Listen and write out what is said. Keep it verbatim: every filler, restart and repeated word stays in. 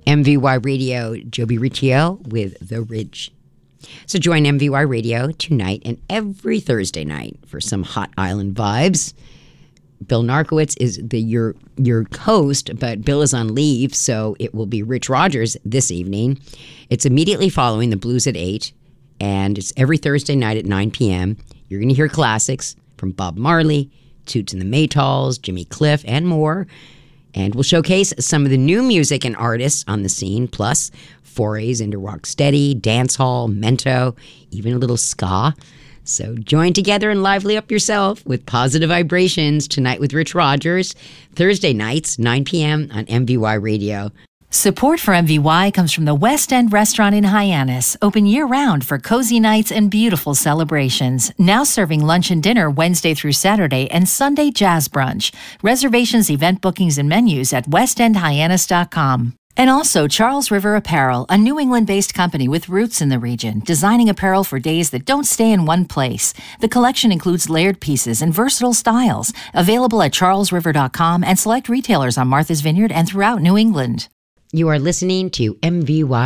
M V Y Radio, Joby Riccio with The Ridge. So join M V Y Radio tonight and every Thursday night for some hot island vibes. Bill Narkowitz is the your your host, but Bill is on leave, so it will be Rich Rogers this evening. It's immediately following the Blues at eight, and it's every Thursday night at nine p.m. You're going to hear classics from Bob Marley, Toots and the Maytals, Jimmy Cliff, and more. And we'll showcase some of the new music and artists on the scene, plus forays into rocksteady, dancehall, mento, even a little ska. So join together and lively up yourself with positive vibrations tonight with Rich Rogers, Thursday nights, nine p.m. on M V Y Radio. Support for M V Y comes from the West End Restaurant in Hyannis, open year-round for cozy nights and beautiful celebrations. Now serving lunch and dinner Wednesday through Saturday and Sunday jazz brunch. Reservations, event bookings, and menus at west end hyannis dot com. And also Charles River Apparel, a New England-based company with roots in the region, designing apparel for days that don't stay in one place. The collection includes layered pieces and versatile styles. Available at charles river dot com and select retailers on Martha's Vineyard and throughout New England. You are listening to M V Y